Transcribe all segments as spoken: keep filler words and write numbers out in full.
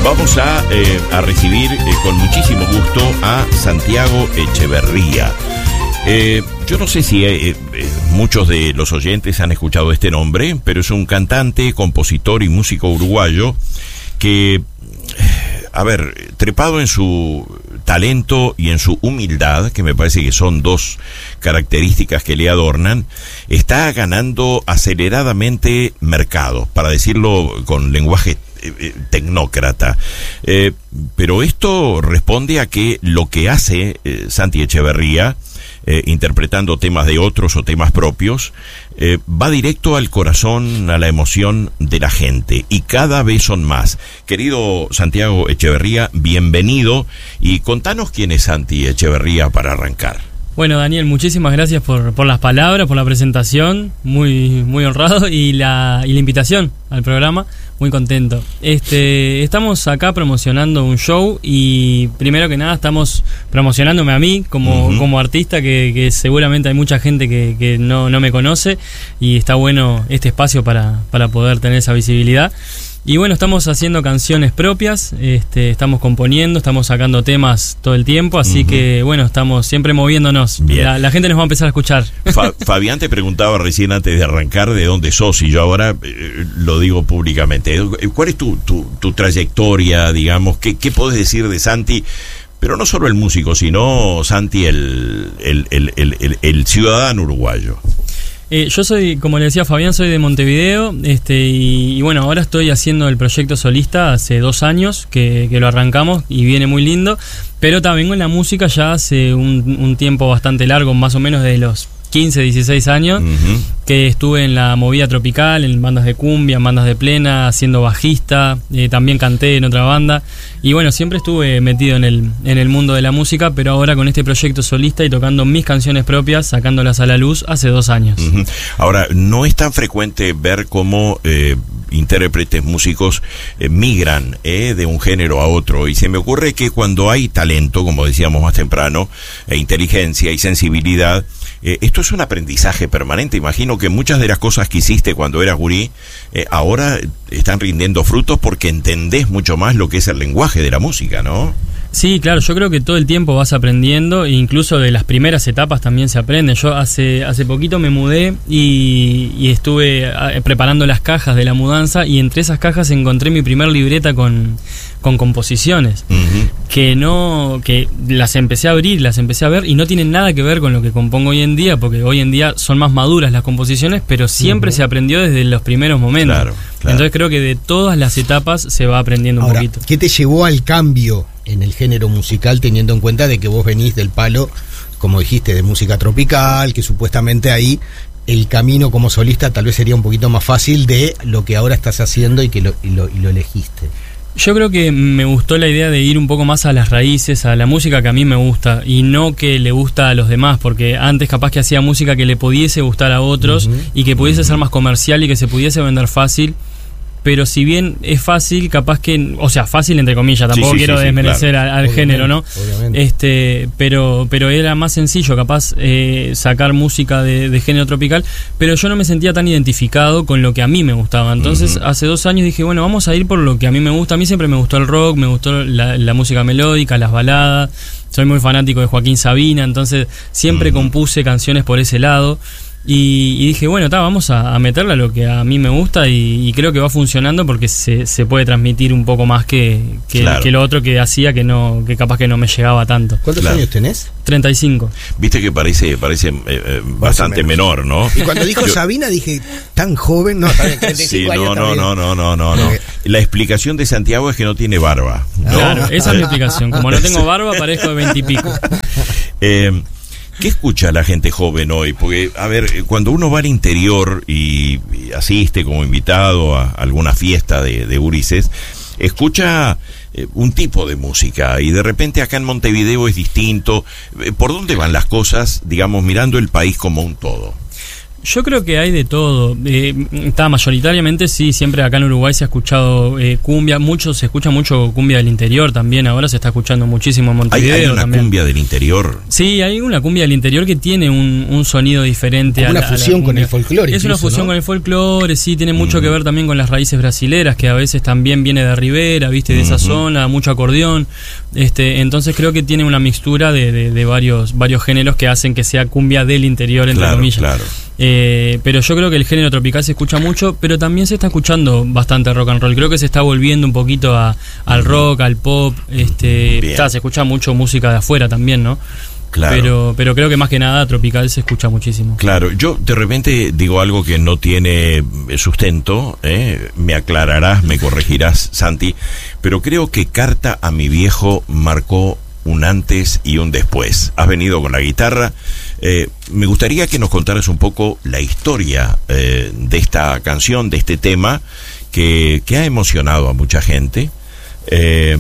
Vamos a, eh, a recibir eh, con muchísimo gusto a Santiago Echeverría. Eh, yo no sé si eh, eh, muchos de los oyentes han escuchado este nombre, pero es un cantante, compositor y músico uruguayo que, a ver, trepado en su talento y en su humildad, que me parece que son dos características que le adornan, está ganando aceleradamente mercado, para decirlo con lenguaje eh, tecnócrata. Eh, pero esto responde a que lo que hace eh, Santi Echeverría, Eh, interpretando temas de otros o temas propios, eh, va directo al corazón, a la emoción de la gente, y cada vez son más. Querido Santiago Echeverría, bienvenido, y contanos quién es Santi Echeverría para arrancar. Bueno, Daniel, muchísimas gracias por, por las palabras, por la presentación, muy muy honrado, y la, y la invitación al programa, muy contento. Este, estamos acá promocionando un show, y primero que nada estamos promocionándome a mí como, uh-huh. como artista, que, que seguramente hay mucha gente que, que no, no me conoce, y está bueno este espacio para, para poder tener esa visibilidad. Y bueno, estamos haciendo canciones propias, este, estamos componiendo, estamos sacando temas todo el tiempo, así uh-huh. que bueno, estamos siempre moviéndonos. La, la gente nos va a empezar a escuchar. Fa- Fabián te preguntaba recién antes de arrancar de dónde sos, y yo ahora eh, lo digo públicamente. ¿Cuál es tu, tu, tu trayectoria, digamos? ¿Qué, qué podés decir de Santi? Pero no solo el músico, sino Santi el, el, el, el, el, el ciudadano uruguayo. Eh, yo soy, como le decía Fabián, soy de Montevideo, este, y, y bueno, ahora estoy haciendo el proyecto solista hace dos años que, que lo arrancamos, y viene muy lindo, pero también en la música ya hace un, un tiempo bastante largo, más o menos de los quince, dieciséis años, uh-huh. que estuve en la movida tropical, en bandas de cumbia, en bandas de plena, siendo bajista, eh, también canté en otra banda, y bueno, siempre estuve metido en el, en el mundo de la música, pero ahora con este proyecto solista y tocando mis canciones propias, sacándolas a la luz hace dos años. Uh-huh. Ahora, no es tan frecuente ver cómo eh, intérpretes, músicos eh, migran eh, de un género a otro, y se me ocurre que cuando hay talento, como decíamos más temprano, e inteligencia y sensibilidad, eh, esto es un aprendizaje permanente. Imagino que muchas de las cosas que hiciste cuando eras gurí, eh, ahora están rindiendo frutos porque entendés mucho más lo que es el lenguaje de la música, ¿no? Sí, claro, yo creo que todo el tiempo vas aprendiendo, e incluso de las primeras etapas también se aprende. Yo hace hace poquito me mudé y, y estuve preparando las cajas de la mudanza, y entre esas cajas encontré mi primer libreta con, con composiciones, uh-huh. que no que las empecé a abrir, las empecé a ver, y no tienen nada que ver con lo que compongo hoy en día, porque hoy en día son más maduras las composiciones, pero siempre uh-huh. se aprendió desde los primeros momentos. Claro, claro. Entonces creo que de todas las etapas se va aprendiendo un Ahora, poquito. ¿qué te llevó al cambio en el género musical, teniendo en cuenta de que vos venís del palo, como dijiste, de música tropical, que supuestamente ahí el camino como solista tal vez sería un poquito más fácil de lo que ahora estás haciendo y que lo, y lo, y lo elegiste? Yo creo que me gustó la idea de ir un poco más a las raíces, a la música que a mí me gusta, y no que le gusta a los demás, porque antes capaz que hacía música que le pudiese gustar a otros, uh-huh. y que pudiese uh-huh. ser más comercial y que se pudiese vender fácil. Pero si bien es fácil, capaz que, o sea, fácil entre comillas, tampoco sí, sí, quiero sí, desmerecer sí, claro. al, al género, ¿no? Obviamente. Este, pero, pero era más sencillo, capaz, eh, sacar música de, de género tropical, pero yo no me sentía tan identificado con lo que a mí me gustaba. Entonces, uh-huh. hace dos años dije, bueno, vamos a ir por lo que a mí me gusta. A mí siempre me gustó el rock, me gustó la, la música melódica, las baladas. Soy muy fanático de Joaquín Sabina, entonces siempre uh-huh. compuse canciones por ese lado. Y, y dije, bueno, ta, vamos a, a meterle a lo que a mí me gusta, y, y creo que va funcionando porque se, se puede transmitir un poco más que, que, claro. que lo otro que hacía, que no que capaz que no me llegaba tanto. ¿Cuántos claro. años tenés? treinta y cinco. Viste que parece parece eh, eh, bastante menor, ¿no? Y cuando dijo Yo, Sabina dije, tan joven, no, está bien, treinta y cinco sí, años, no, no, no, no, no, no, no. La explicación de Santiago es que no tiene barba, ¿no? Claro, esa es mi explicación. Como no tengo barba, parezco de veintipico. Eh... ¿Qué escucha la gente joven hoy? Porque, a ver, cuando uno va al interior y, y asiste como invitado a alguna fiesta de, de gurises, escucha eh, un tipo de música, y de repente acá en Montevideo es distinto. ¿Por dónde van las cosas, digamos, mirando el país como un todo? Yo creo que hay de todo. Eh, está mayoritariamente, sí, siempre acá en Uruguay se ha escuchado eh, cumbia, mucho, se escucha mucho cumbia del interior también, ahora se está escuchando muchísimo en Montevideo. ¿Hay, hay una también. cumbia del interior? Sí, hay una cumbia del interior que tiene un, un sonido diferente. Como a una la, fusión a la con el folclore. Es una incluso, fusión ¿no? con el folclore, sí, tiene mucho Mm. que ver también con las raíces brasileras, que a veces también viene de Rivera, viste, de esa Ujú. zona, mucho acordeón. Este, entonces creo que tiene una mixtura de, de, de varios, varios géneros que hacen que sea cumbia del interior, entre Claro, comillas. claro. Eh, pero yo creo que el género tropical se escucha mucho, pero también se está escuchando bastante rock and roll. Creo que se está volviendo un poquito a, al rock, al pop. Este, Bien. está, se escucha mucho música de afuera también, ¿no? Claro. Pero, pero creo que más que nada tropical se escucha muchísimo. Claro, yo de repente digo algo que no tiene sustento, ¿eh? Me aclararás, me corregirás, Santi, pero creo que Carta a mi viejo marcó un antes y un después. Has venido con la guitarra. Eh, me gustaría que nos contaras un poco la historia eh, de esta canción, de este tema, que, que ha emocionado a mucha gente. Eh,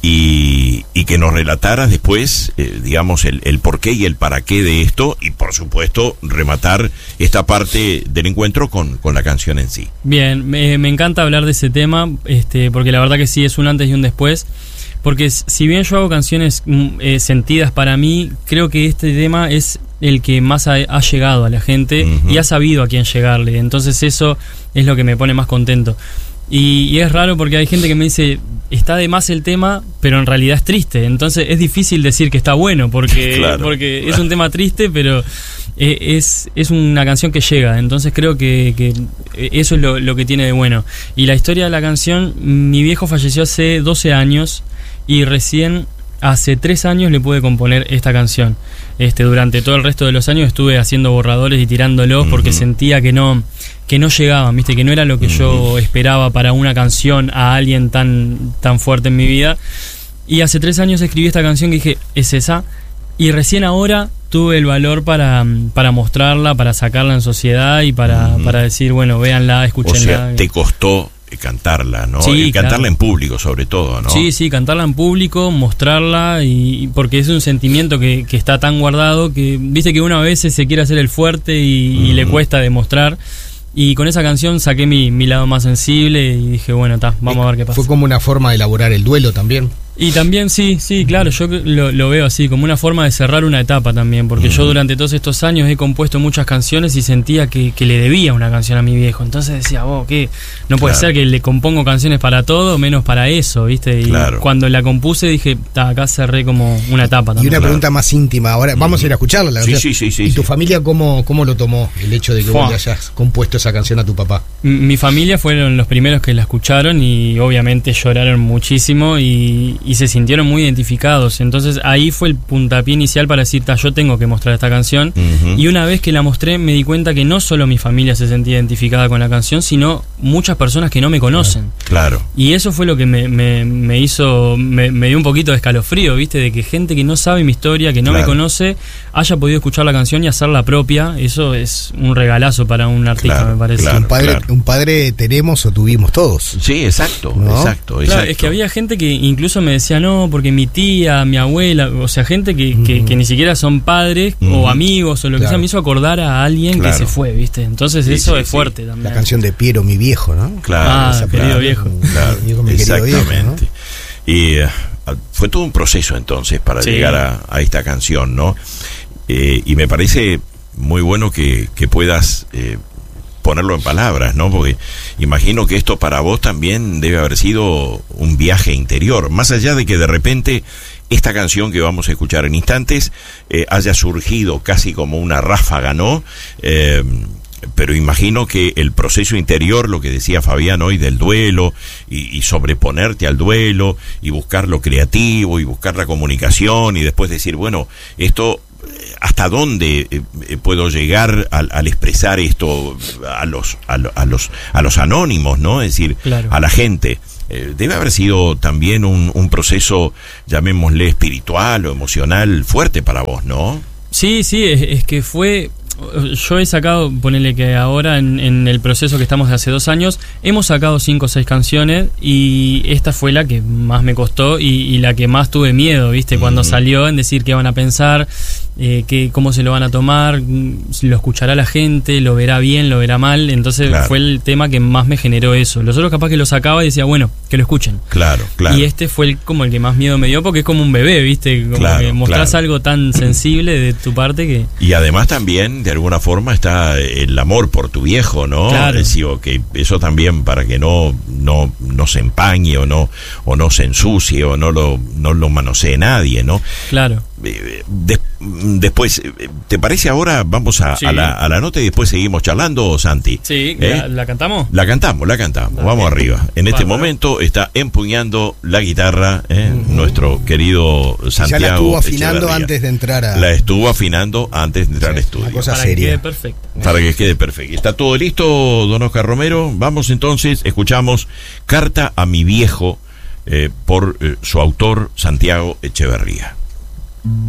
y, y que nos relataras después, eh, digamos, el, el porqué y el para qué de esto, y por supuesto rematar esta parte del encuentro con, con la canción en sí. Bien, me, me encanta hablar de ese tema, este, porque la verdad que sí es un antes y un después. Porque si bien yo hago canciones eh, sentidas para mí, creo que este tema es el que más ha, ha llegado a la gente uh-huh. y ha sabido a quién llegarle. Entonces eso es lo que me pone más contento. Y, y es raro porque hay gente que me dice, está de más el tema, pero en realidad es triste. Entonces es difícil decir que está bueno, porque, claro, porque claro. es un tema triste, pero eh, es, es una canción que llega. Entonces creo que, que eso es lo, lo que tiene de bueno. Y la historia de la canción, mi viejo falleció hace doce años y recién hace tres años le pude componer esta canción. Este, durante todo el resto de los años estuve haciendo borradores y tirándolos uh-huh. porque sentía que no, que no llegaban, ¿viste? Que no era lo que uh-huh. yo esperaba para una canción a alguien tan, tan fuerte en mi vida. Y hace tres años escribí esta canción que dije, es esa. Y recién ahora tuve el valor para, para mostrarla, para sacarla en sociedad y para, uh-huh. para decir, bueno, véanla, escúchenla. O sea, te costó cantarla, ¿no? Sí, y cantarla claro. en público, sobre todo, ¿no? Sí, sí, cantarla en público, mostrarla, y porque es un sentimiento que, que está tan guardado que, viste que uno a veces se quiere hacer el fuerte y, uh-huh. y le cuesta demostrar. Y con esa canción saqué mi, mi lado más sensible y dije, bueno, está, vamos a ver qué pasa. Fue como una forma de elaborar el duelo también. Y también sí, sí, claro, yo lo, lo veo así, como una forma de cerrar una etapa también, porque uh-huh. yo durante todos estos años he compuesto muchas canciones y sentía que, que le debía una canción a mi viejo. Entonces decía, vos, ¿qué? No puede claro. ser que le compongo canciones para todo, menos para eso, ¿viste? Y claro. cuando la compuse dije, acá cerré como una etapa también. Y una claro. pregunta más íntima, ahora uh-huh. vamos a ir a escucharla. La sí, sí, sí, sí. ¿Y tu sí. familia cómo, cómo lo tomó el hecho de que vos le hayas compuesto esa canción a tu papá? Mi familia fueron los primeros que la escucharon y obviamente lloraron muchísimo y, y se sintieron muy identificados. Entonces ahí fue el puntapié inicial para decir, yo tengo que mostrar esta canción. Uh-huh. Y una vez que la mostré me di cuenta que no solo mi familia se sentía identificada con la canción, sino muchas personas que no me conocen. Claro. Y eso fue lo que me, me, me hizo, me, me dio un poquito de escalofrío, ¿viste? De que gente que no sabe mi historia, que no claro. me conoce, haya podido escuchar la canción y hacerla propia. Eso es un regalazo para un artista, claro, me parece. Claro, un padre, claro. un padre tenemos o tuvimos todos. Sí, exacto, ¿no? exacto, claro, exacto. Es que había gente que incluso me decía, no, porque mi tía, mi abuela, o sea, gente que, que, uh-huh. que ni siquiera son padres uh-huh. o amigos o lo claro. que sea, me hizo acordar a alguien claro. que se fue, ¿viste? Entonces sí, eso sí, es sí. fuerte también. La canción de Piero, mi viejo, ¿no? Claro, ah, esa querido claro, viejo. Claro, mi, mi exactamente. Viejo, ¿no? Y uh, fue todo un proceso entonces para sí. llegar a, a esta canción, ¿no? Eh, y me parece muy bueno que, que puedas eh, ponerlo en palabras, ¿no? Porque imagino que esto para vos también debe haber sido un viaje interior, más allá de que de repente esta canción que vamos a escuchar en instantes eh, haya surgido casi como una ráfaga, ¿no? Eh, pero imagino que el proceso interior, lo que decía Fabián hoy del duelo, y, y sobreponerte al duelo, y buscar lo creativo, y buscar la comunicación, y después decir, bueno, esto, ¿hasta dónde eh, puedo llegar al, al expresar esto a los, a, lo, a los, a los anónimos, ¿no? Es decir, claro. a la gente. Eh, debe haber sido también un, un proceso, llamémosle espiritual o emocional fuerte para vos, ¿no? Sí, sí, es, es que fue... Yo he sacado, ponele que ahora en, en el proceso que estamos de hace dos años, hemos sacado cinco o seis canciones y esta fue la que más me costó y, y la que más tuve miedo, ¿viste? Cuando mm. salió, en decir qué van a pensar, eh, que, cómo se lo van a tomar, si lo escuchará la gente, lo verá bien, lo verá mal. Entonces claro. fue el tema que más me generó eso. Los otros capaz que lo sacaba y decía, bueno, que lo escuchen. Claro, claro. Y este fue el, como el que más miedo me dio, porque es como un bebé, ¿viste? Como claro, que mostrás claro. algo tan sensible de tu parte que... Y además también, de alguna forma, está el amor por tu viejo, ¿no? Claro. Es decir, que eso también para que no, no, no se empañe o no, o no se ensucie o no lo, no lo manosee nadie, ¿no? Claro. De, después, ¿te parece ahora? Vamos a, Sí. a, la, a la nota y después seguimos charlando, Santi. Sí, ¿Eh? ¿la, ¿la cantamos? La cantamos, la cantamos. Dale. Vamos arriba. En este Bárbaro. momento está empuñando la guitarra ¿eh? uh-huh. nuestro querido Santiago. Ya la estuvo afinando Echeverría. antes de entrar a... La estuvo afinando antes de entrar Sí, al estudio. una cosa Para seria. que quede perfecto. Para que quede perfecto. ¿Está todo listo, don Oscar Romero? Vamos entonces, escuchamos Carta a mi viejo eh, por eh, su autor, Santiago Echeverría.